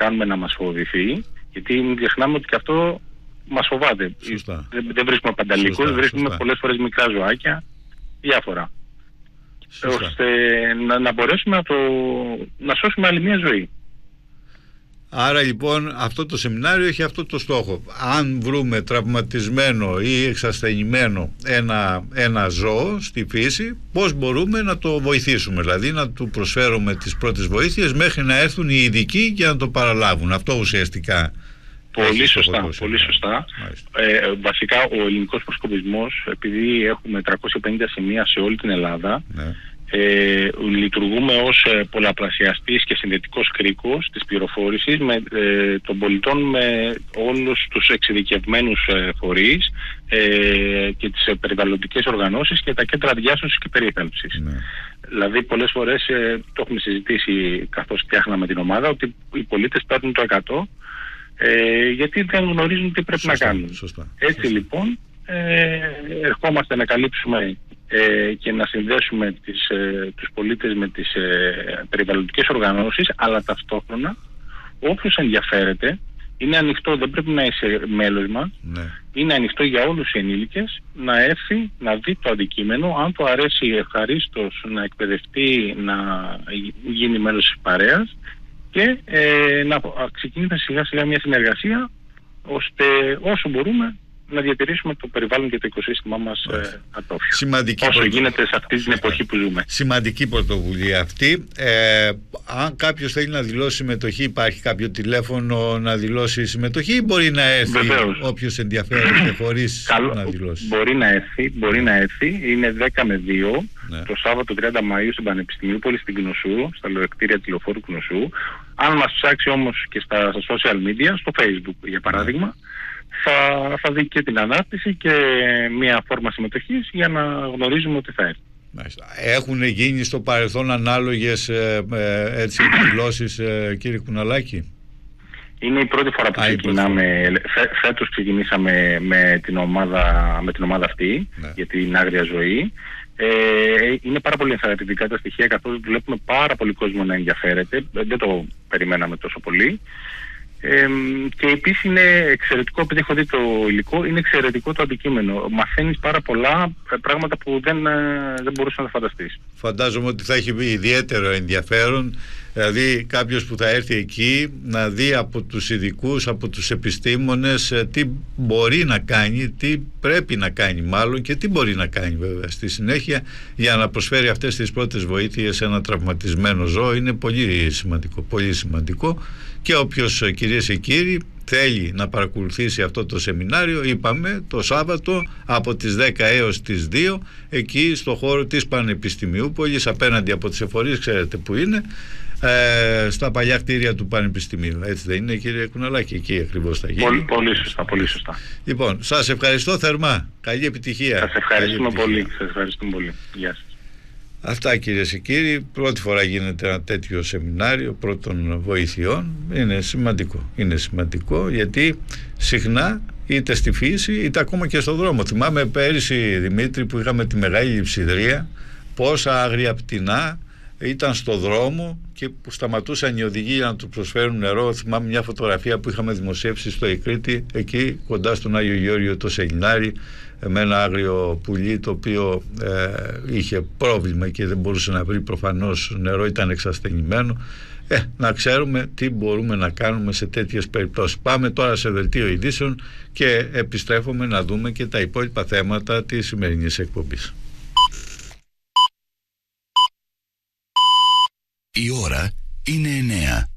κάνουμε να μας φοβηθεί, γιατί μην ξεχνάμε ότι και αυτό μας φοβάται. Δεν βρίσκουμε πανταλικούς, βρίσκουμε πολλές φορές μικρά ζωάκια, διάφορα. Ώστε να μπορέσουμε να σώσουμε άλλη μια ζωή. Άρα λοιπόν αυτό το σεμινάριο έχει αυτό το στόχο. Αν βρούμε τραυματισμένο ή εξασθενημένο ένα ζώο στη φύση, πώς μπορούμε να το βοηθήσουμε, δηλαδή να του προσφέρουμε τις πρώτες βοήθειες μέχρι να έρθουν οι ειδικοί και να το παραλάβουν. Αυτό ουσιαστικά. Πολύ σωστά, πολύ σωστά. Βασικά ο ελληνικός προσκοπισμός, επειδή έχουμε 350 σημεία σε όλη την Ελλάδα, λειτουργούμε ως πολλαπλασιαστής και συνδετικός κρίκος της πληροφόρησης των πολιτών με όλους τους εξειδικευμένους φορείς και τις περιβαλλοντικές οργανώσεις και τα κέντρα διάσωσης και περίθαλψης. Δηλαδή πολλές φορές το έχουμε συζητήσει καθώς φτιάχναμε την ομάδα, ότι οι πολίτες παίρνουν το 100 γιατί δεν γνωρίζουν τι πρέπει να κάνουν. Έτσι λοιπόν ερχόμαστε να καλύψουμε και να συνδέσουμε τους πολίτες με τις περιβαλλοντικές οργανώσεις, αλλά ταυτόχρονα όποιος ενδιαφέρεται, είναι ανοιχτό, δεν πρέπει να είσαι μέλος μας, είναι ανοιχτό για όλους οι ενήλικες να έρθει να δει το αντικείμενο, αν του αρέσει ευχαρίστως να εκπαιδευτεί, να γίνει μέλος της παρέας και να ξεκινήσει σιγά σιγά μια συνεργασία, ώστε όσο μπορούμε να διατηρήσουμε το περιβάλλον και το οικοσύστημά μας ατόφιο. Όσο γίνεται σε αυτή την εποχή που ζούμε. Σημαντική πρωτοβουλία αυτή. Αν κάποιος θέλει να δηλώσει συμμετοχή, υπάρχει κάποιο τηλέφωνο να δηλώσει συμμετοχή ή μπορεί να έρθει όποιος ενδιαφέρεται χωρίς να δηλώσει? Μπορεί να έρθει. Είναι 10 με 2 το Σάββατο 30 Μαΐου στην Πανεπιστημιούπολη στην Κνωσού, στα λεωκτήρια της Λεωφόρου Κνωσού. Αν μας ψάξει όμως και στα social media, στο Facebook για παράδειγμα, θα δει και την ανάρτηση και μια φόρμα συμμετοχής για να γνωρίζουμε ότι θα έρθει. Έχουν γίνει στο παρελθόν ανάλογες εκδηλώσεις, κύριε Κουναλάκη? Είναι η πρώτη φορά που ξεκινάμε. Φέτος ξεκινήσαμε με την ομάδα αυτή για την άγρια ζωή. Είναι πάρα πολύ ενθαρρυντικά τα στοιχεία, καθώς βλέπουμε πάρα πολύ κόσμο να ενδιαφέρεται. Δεν το περιμέναμε τόσο πολύ. Και επίσης είναι εξαιρετικό, επειδή έχω δει το υλικό, είναι εξαιρετικό το αντικείμενο. Μαθαίνεις πάρα πολλά πράγματα που δεν μπορούσες να φανταστείς. Φαντάζομαι ότι θα έχει ιδιαίτερο ενδιαφέρον, δηλαδή κάποιος που θα έρθει εκεί να δει από τους ειδικούς, από τους επιστήμονες τι μπορεί να κάνει, τι πρέπει να κάνει μάλλον και τι μπορεί να κάνει βέβαια στη συνέχεια για να προσφέρει αυτές τις πρώτες βοήθειες σε ένα τραυματισμένο ζώο. Είναι πολύ σημαντικό, πολύ σημαντικό. Και όποιος, κυρίες και κύριοι, θέλει να παρακολουθήσει αυτό το σεμινάριο, είπαμε, το Σάββατο από τις 10 έως τις 2, εκεί στο χώρο της Πανεπιστημιούπολης, απέναντι από τις εφορίες, ξέρετε που είναι, στα παλιά κτίρια του Πανεπιστημίου. Έτσι δεν είναι, κύριε Κουναλάκη? Εκεί ακριβώς θα γίνει. Πολύ σωστά, πολύ σωστά. Λοιπόν, σας ευχαριστώ θερμά. Καλή επιτυχία. Σας ευχαριστούμε πολύ. Σας ευχαριστούμε πολύ. Γεια σας. Αυτά, κυρίες και κύριοι, πρώτη φορά γίνεται ένα τέτοιο σεμινάριο πρώτων βοηθειών. Είναι σημαντικό. Είναι σημαντικό γιατί συχνά είτε στη φύση είτε ακόμα και στον δρόμο. Θυμάμαι πέρυσι, Δημήτρη, που είχαμε τη μεγάλη λειψιδρία, πόσα άγρια πτηνά ήταν στο δρόμο και που σταματούσαν οι οδηγοί για να του προσφέρουν νερό. Θυμάμαι μια φωτογραφία που είχαμε δημοσιεύσει στο Ικρίτη, εκεί κοντά στον Άγιο Γεώργιο το Σελινάρι, με ένα άγριο πουλί το οποίο είχε πρόβλημα και δεν μπορούσε να βρει προφανώς νερό, ήταν εξασθενημένο. Να ξέρουμε τι μπορούμε να κάνουμε σε τέτοιες περιπτώσεις. Πάμε τώρα σε δελτίο ειδήσεων και επιστρέφουμε να δούμε και τα υπόλοιπα θέματα της σημερινής εκπομπής. Η ώρα είναι 9.